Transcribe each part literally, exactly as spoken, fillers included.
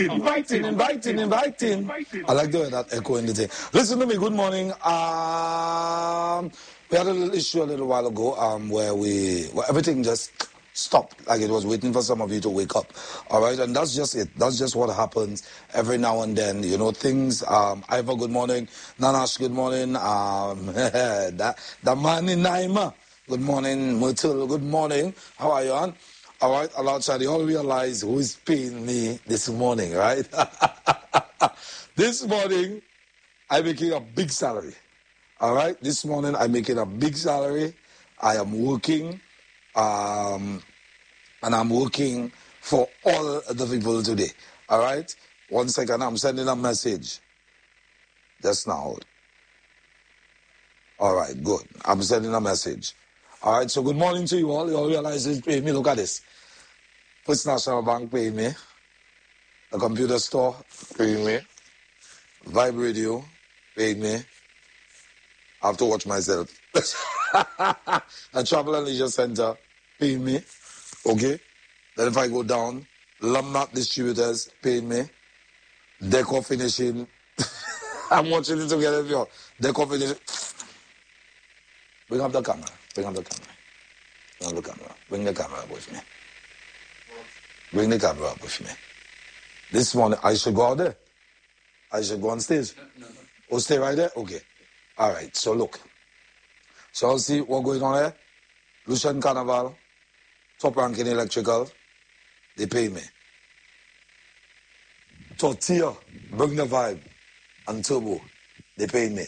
Inviting, inviting, inviting. I like the way that echo in the thing. Listen to me, good morning. Um, we had a little issue a little while ago um, where we, where everything just stopped, like it was waiting for some of you to wake up. All right, and that's just it. That's just what happens every now and then. You know, things, um, Ivor, good morning. Nanash, good morning. Um, that, the man in Naima, good morning. Myrtle, good morning. How are you, on? All right, outside, you all realize who is paying me this morning, right? This morning, I'm making a big salary. All right, this morning, I'm making a big salary. I am working, um, and I'm working for all the people today. All right, one second, I'm sending a message just now. All right, good. I'm sending a message. All right, so good morning to you all. You all realize it's paying me. Look at this. First National Bank paying me. The computer store paying me. Vibe Radio paying me. I have to watch myself. And Travel and Leisure Center paying me. Okay. Then if I go down, Lumnat Distributors paying me. Decor Finishing. I'm watching it together with you. Decor Finishing. Bring up the camera. Bring up the camera. Bring up the camera. Bring the camera up with me. Bring the camera up with me. This morning, I should go out there. I should go on stage. No, no. Oh, stay right there? Okay. All right. So, look. So, I'll see what's going on here. Lucian Carnival, Top Ranking Electrical, they pay me. Tortilla, Bring the Vibe, and Turbo, they pay me.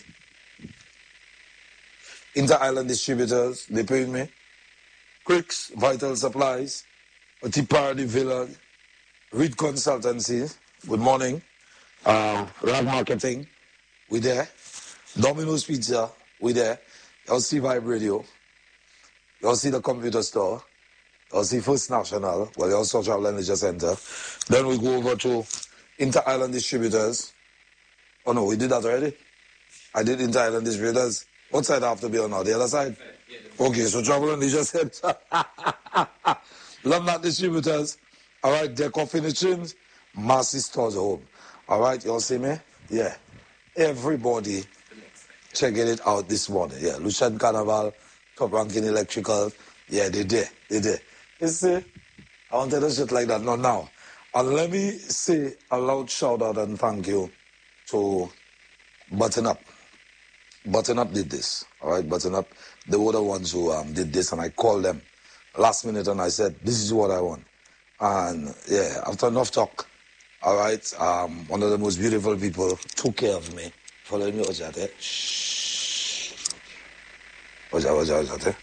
Inter-Island Distributors, they pay me. Quicks, Vital Supplies, Tipari Villa, Reed Consultancy, good morning. Uh, Rag Marketing, we there. Domino's Pizza, we there. You'll see Vibe Radio. You'll see the computer store. You'll see First National. Well, you also Travel and Leisure Center. Then we go over to Inter-Island Distributors. Oh no, we did that already? I did Inter-Island Distributors. What side I have to be on now? The other side? Okay, so Travel and Leisure Center. Lumnat Distributors. All right, Decor Finishings. Massey Stores Home. All right, you all see me? Yeah. Everybody checking it out this morning. Yeah, Lucian Carnival, Top Ranking Electrical. Yeah, they did. They did. You see, I wanted to shit like that. No, now. And let me say a loud shout out and thank you to Button Up. Button Up did this. All right, Button Up. They were the ones who um, did this, and I called them last minute and I said, this is what I want. And yeah, after enough talk, all right, um, one of the most beautiful people took care of me. Follow me, Ojate. Shh. Oja, Oja, Ojate.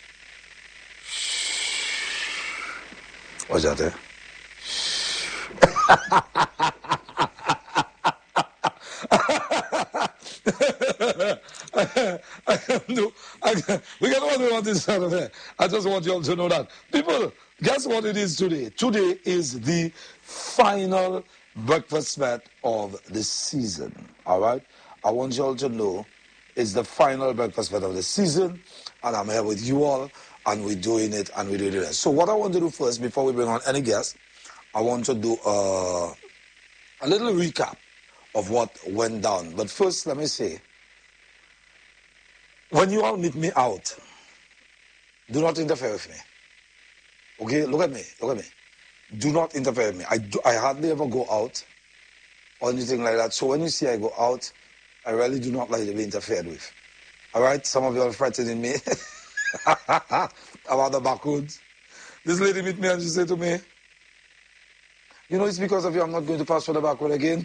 Ojate. I can do, I can, we can all want this out of there. I just want you all to know that. People, guess what it is today? Today is the final breakfast bet of the season. All right? I want you all to know it's the final breakfast bet of the season, and I'm here with you all, and we're doing it, and we're doing it. So what I want to do first, before we bring on any guests, I want to do uh, a little recap of what went down. But first, let me say, when you all meet me out, do not interfere with me. Okay? Look at me. Look at me. Do not interfere with me. I, do, I hardly ever go out or anything like that. So when you see I go out, I really do not like to be interfered with. All right? Some of you are threatening me about the backroads. This lady meet me and she said to me, you know, it's because of you I'm not going to pass for the backroad again.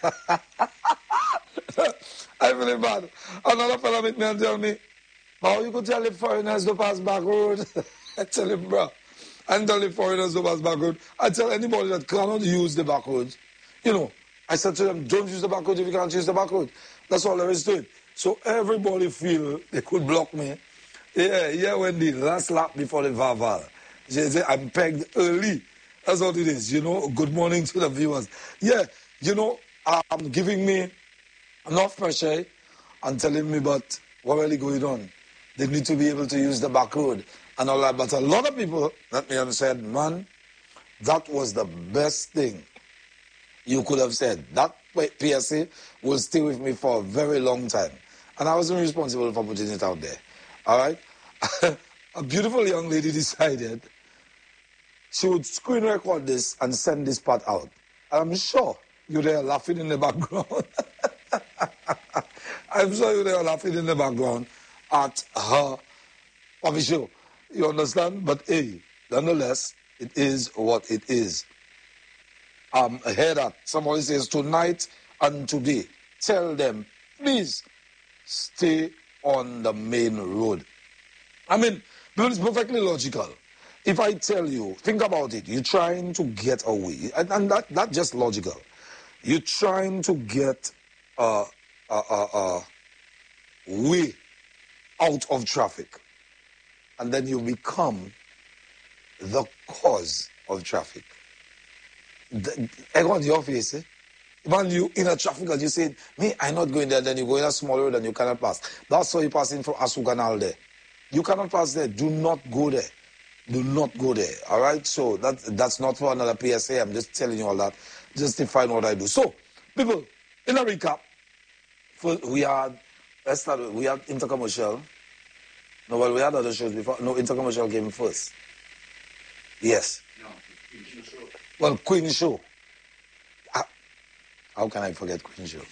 I feel it bad. Another fella meet me and tell me, how you could tell the foreigners to pass back road? I tell him, bro, I tell the foreigners to pass back road. I tell anybody that cannot use the back roads, you know, I said to them, don't use the back road if you can't use the back road. That's all there is to it. So everybody feel they could block me. Yeah, yeah, when the last lap before the Vaval. She said, I'm pegged early. That's what it is, you know. Good morning to the viewers. Yeah, you know, um, giving me enough pressure and telling me about what really going on. They need to be able to use the back road and all that. But a lot of people let me have said, man, that was the best thing you could have said. That P S A will stay with me for a very long time. And I wasn't responsible for putting it out there. All right? A beautiful young lady decided she would screen record this and send this part out. I'm sure you're there laughing in the background. I'm sure you're there laughing in the background at her puppy show. You understand? But hey, nonetheless, it is what it is. Um, hear that. Somebody says tonight and today. Tell them, please stay on the main road. I mean, it's perfectly logical. If I tell you, think about it, you're trying to get away, and, and that that's just logical. You're trying to get a, a, a, a way out of traffic, and then you become the cause of traffic. Everyone in your face, eh? When you in a traffic and you say, me, I'm not going there, then you go in a small road and you cannot pass. That's why you're passing from Asu Canal there. You cannot pass there. Do not go there. Do not go there. All right? So that, that's not for another P S A. I'm just telling you all that. Just to find what I do. So, people, in a recap, for, we had, let's start with, we had Intercommercial. No, well, we had other shows before. No, Intercommercial came first. Yes. No, Queen Show. Well, Queen Show. How, how can I forget Queen Show?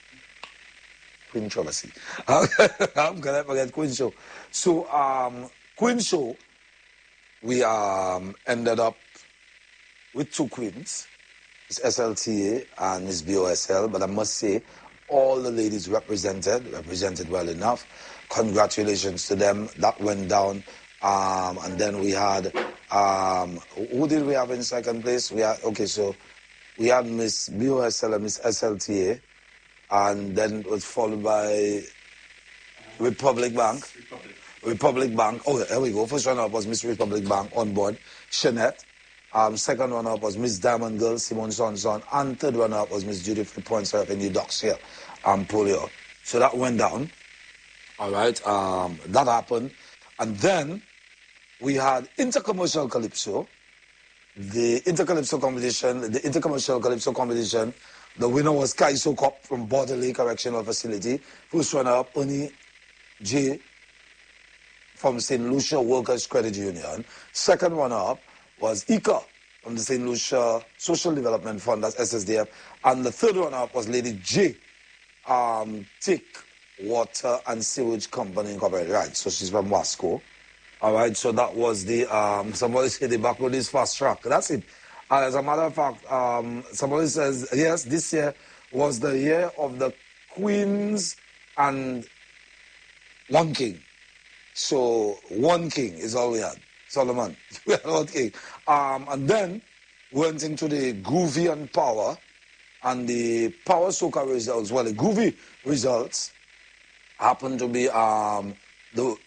Queen Controversy. How can I forget Queen Show? So, um, Queen Show, we um, ended up with two queens. It's S L T A and it's B O S L, but I must say, all the ladies represented, represented well enough. Congratulations to them. That went down. Um, and then we had, um, who did we have in second place? We had, okay, so we had Miss B O S L and Miss S L T A. And then it was followed by Republic Bank. Republic. Republic Bank. Oh, there we go. First runner-up was Miss Republic Bank on board, Shanette. Um, second runner-up was Miss Diamond Girl, Simone Sonson. And third runner-up was Miss Judy Points in the Docks here, um, Polio. So that went down. All right. Um, that happened. And then we had Intercommercial Calypso. The Intercalypso competition, the Intercommercial Calypso competition, the winner was Kaiso Cup from Border Lake Correctional Facility. First runner-up, Ernie J. from Saint Lucia Workers Credit Union. Second runner-up was Ika from the Saint Lucia Social Development Fund, that's S S D F. And the third runner-up was Lady J. Um, Tick Water and Sewage Company Incorporated. Right, so she's from Wasco. All right, so that was the, um, somebody said the back road is fast track. That's it. Uh, as a matter of fact, um, somebody says, yes, this year was the year of the queens and one king. So one king is all we had. Solomon, we had one king. Um, and then went into the Groovy and Power, and the Power Soca results. Well, the Groovy results happened to be um, the...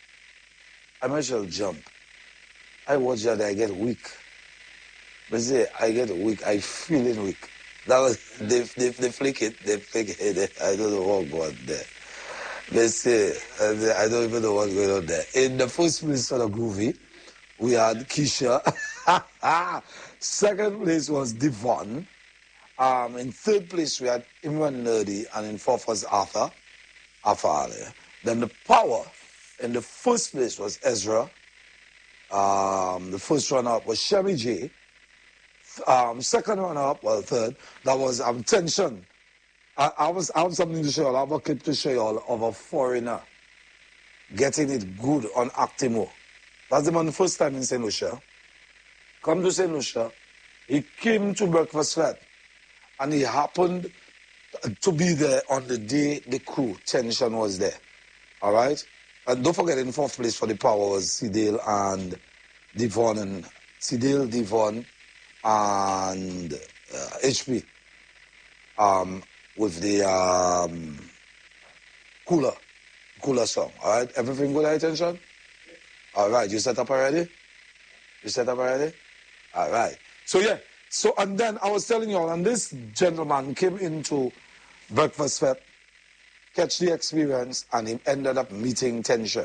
I might as well jump. I watch that, I get weak. But say, I get weak, I feel it weak. That was, they, they, they flick it, they flick it, I don't know what going on there. They say, I don't even know what's going on there. In the first place for the Groovy, we had Keisha. Second place was Devon. Um, in third place, we had Imran Nerdy, and in fourth was Arthur. Arthur Ali. Then the Power, in the first place was Ezra. Um, the first runner-up was Sherry J. Um, second runner-up, well, third, that was um, Tension. I, I, was, I have something to show you all. I have a clip to show you all of a foreigner getting it good on Actimo. That's the man the first time in Saint Lucia. Come to Saint Lucia. He came to Breakfast Fest, and he happened to be there on the day the crew, Tension, was there. All right? And don't forget, in fourth place for the Power was Cedale and Devon, and Cedale, Devon, and uh, H P um, with the um, Cooler, Cooler song. All right? Everything good, attention? All right. You set up already? You set up already? All right. So, yeah. So, and then I was telling you all, and this gentleman came into Breakfast Fest, catch the experience, and he ended up meeting Tension.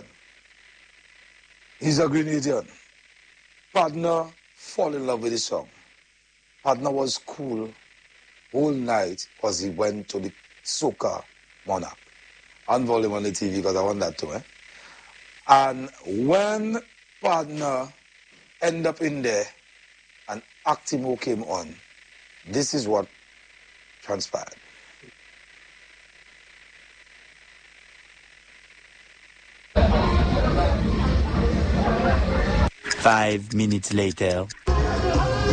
He's a Grenadian. Partner fall in love with the song. Partner was cool. whole night was he went to the Soca Monarch. On volume on the T V because I want that too. Eh? And when partner end up in there and Actimo came on, this is what transpired. Five minutes later.